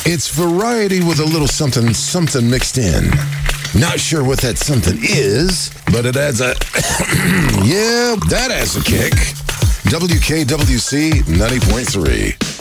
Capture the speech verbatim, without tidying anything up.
It's variety with a little something, something mixed in. Not sure what that something is, but it adds a, yeah, that adds a kick. W K W C ninety point three.